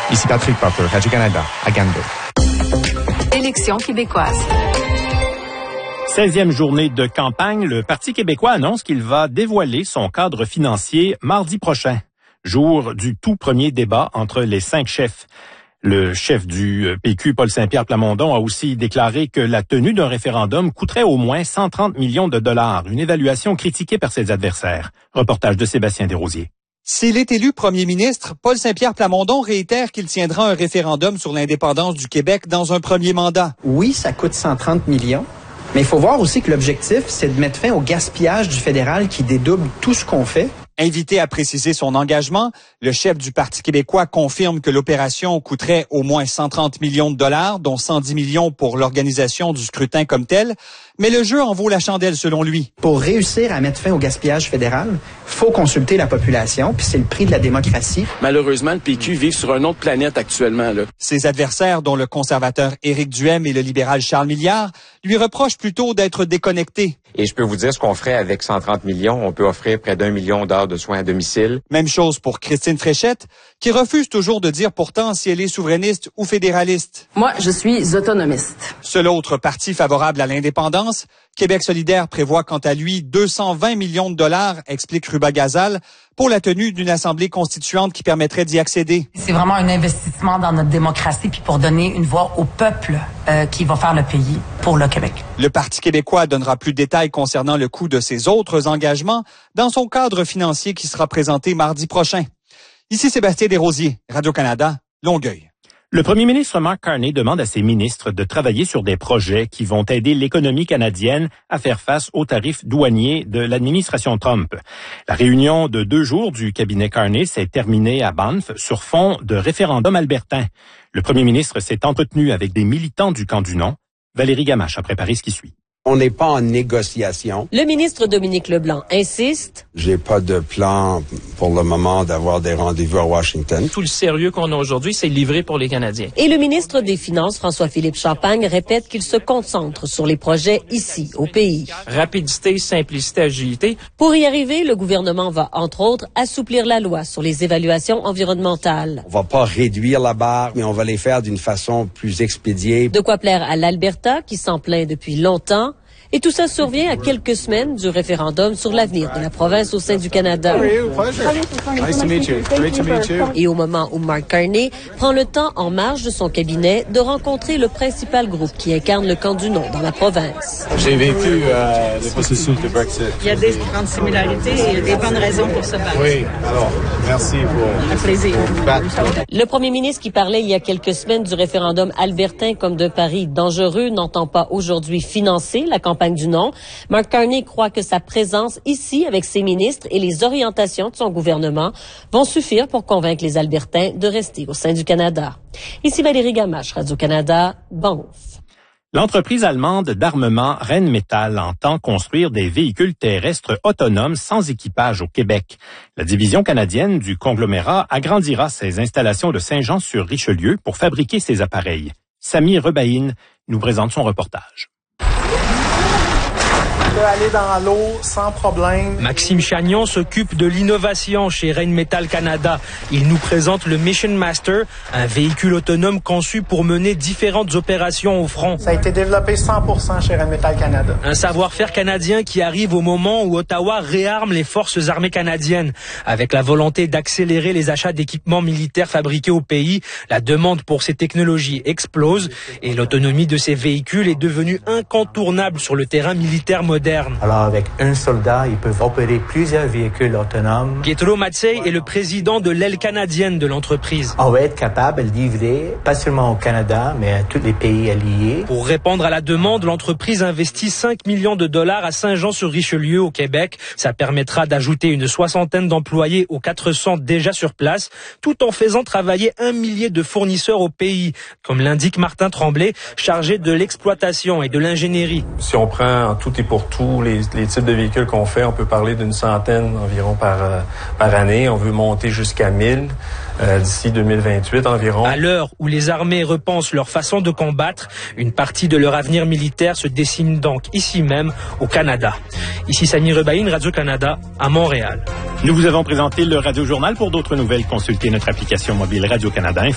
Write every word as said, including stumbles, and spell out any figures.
Ici Patrick Popper, Radio-Canada, à Granville. Élections québécoises. seizième journée de campagne, le Parti québécois annonce qu'il va dévoiler son cadre financier mardi prochain, jour du tout premier débat entre les cinq chefs. Le chef du P Q, Paul Saint-Pierre Plamondon, a aussi déclaré que la tenue d'un référendum coûterait au moins cent trente millions de dollars, une évaluation critiquée par ses adversaires. Reportage de Sébastien Desrosiers. S'il est élu premier ministre, Paul Saint-Pierre Plamondon réitère qu'il tiendra un référendum sur l'indépendance du Québec dans un premier mandat. Oui, ça coûte cent trente millions, mais il faut voir aussi que l'objectif, c'est de mettre fin au gaspillage du fédéral qui dédouble tout ce qu'on fait. Invité à préciser son engagement, le chef du Parti québécois confirme que l'opération coûterait au moins cent trente millions de dollars, dont cent dix millions pour l'organisation du scrutin comme tel. Mais le jeu en vaut la chandelle selon lui. Pour réussir à mettre fin au gaspillage fédéral, faut consulter la population, puis c'est le prix de la démocratie. Malheureusement, le P Q vit sur une autre planète actuellement, là. Ses adversaires, dont le conservateur Éric Duhaime et le libéral Charles Milliard, lui reprochent plutôt d'être déconnecté. Et je peux vous dire ce qu'on ferait avec cent trente millions. On peut offrir près d'un million d'heures de soins à domicile. Même chose pour Christine Fréchette, qui refuse toujours de dire pourtant si elle est souverainiste ou fédéraliste. Moi, je suis autonomiste. Seul autre parti favorable à l'indépendance, Québec solidaire prévoit quant à lui deux cent vingt millions de dollars, explique Ruba Gazal, pour la tenue d'une assemblée constituante qui permettrait d'y accéder. C'est vraiment un investissement dans notre démocratie puis pour donner une voix au peuple euh, qui va faire le pays pour le Québec. Le Parti québécois donnera plus de détails concernant le coût de ses autres engagements dans son cadre financier qui sera présenté mardi prochain. Ici Sébastien Desrosiers, Radio-Canada, Longueuil. Le premier ministre Mark Carney demande à ses ministres de travailler sur des projets qui vont aider l'économie canadienne à faire face aux tarifs douaniers de l'administration Trump. La réunion de deux jours du cabinet Carney s'est terminée à Banff sur fond de référendum albertain. Le premier ministre s'est entretenu avec des militants du camp du non. Valérie Gamache a préparé ce qui suit. On n'est pas en négociation. Le ministre Dominique Leblanc insiste. J'ai pas de plan pour le moment d'avoir des rendez-vous à Washington. Tout le sérieux qu'on a aujourd'hui, c'est livré pour les Canadiens. Et le ministre des Finances, François-Philippe Champagne, répète qu'il se concentre sur les projets ici, au pays. Rapidité, simplicité, agilité. Pour y arriver, le gouvernement va, entre autres, assouplir la loi sur les évaluations environnementales. On va pas réduire la barre, mais on va les faire d'une façon plus expédiée. De quoi plaire à l'Alberta, qui s'en plaint depuis longtemps. Et tout ça survient à quelques semaines du référendum sur l'avenir de la province au sein du Canada. Et au moment où Mark Carney prend le temps, en marge de son cabinet, de rencontrer le principal groupe qui incarne le camp du non dans la province. J'ai vécu euh, le processus de Brexit. Il y a des grandes similarités et il y a des bonnes raisons pour se battre. Oui, alors, merci pour... Un plaisir. Le premier ministre qui parlait il y a quelques semaines du référendum albertain comme d'un pari dangereux n'entend pas aujourd'hui financer la campagne du non. Mark Carney croit que sa présence ici avec ses ministres et les orientations de son gouvernement vont suffire pour convaincre les Albertains de rester au sein du Canada. Ici Valérie Gamache, Radio-Canada, Banff. L'entreprise allemande d'armement Rheinmetall entend construire des véhicules terrestres autonomes sans équipage au Québec. La division canadienne du conglomérat agrandira ses installations de Saint-Jean-sur-Richelieu pour fabriquer ces appareils. Samy Rebaïne nous présente son reportage. Aller dans l'eau sans problème. Maxime Chagnon s'occupe de l'innovation chez Rheinmetall Canada. Il nous présente le Mission Master, un véhicule autonome conçu pour mener différentes opérations au front. Ça a été développé cent pour cent chez Rheinmetall Canada. Un savoir-faire canadien qui arrive au moment où Ottawa réarme les forces armées canadiennes. Avec la volonté d'accélérer les achats d'équipements militaires fabriqués au pays, la demande pour ces technologies explose et l'autonomie de ces véhicules est devenue incontournable sur le terrain militaire moderne. Alors, avec un soldat, ils peuvent opérer plusieurs véhicules autonomes. Pietro Mazzei est le président de l'aile canadienne de l'entreprise. On va être capable de livrer, pas seulement au Canada, mais à tous les pays alliés. Pour répondre à la demande, l'entreprise investit cinq millions de dollars à Saint-Jean-sur-Richelieu, au Québec. Ça permettra d'ajouter une soixantaine d'employés aux quatre cents déjà sur place, tout en faisant travailler un millier de fournisseurs au pays, comme l'indique Martin Tremblay, chargé de l'exploitation et de l'ingénierie. Si on prend en tout et pour tout tous les, les types de véhicules qu'on fait, on peut parler d'une centaine environ par, euh, par année. On veut monter jusqu'à mille euh, d'ici deux mille vingt-huit environ. À l'heure où les armées repensent leur façon de combattre, une partie de leur avenir militaire se dessine donc ici même au Canada. Ici Samy Rebaïne, Radio-Canada, à Montréal. Nous vous avons présenté le Radio-Journal. Pour d'autres nouvelles, consultez notre application mobile Radio-Canada.